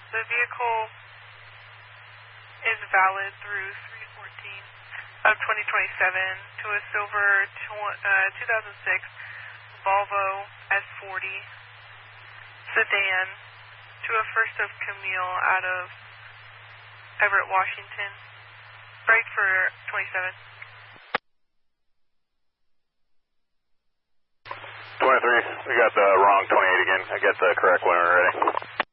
The vehicle is valid through 3/14 of 2027 to a silver 2006 Volvo S40 sedan to a First of Camille out of Everett, Washington. Break for 27. 23, we got the wrong 28 again. I got the correct one already.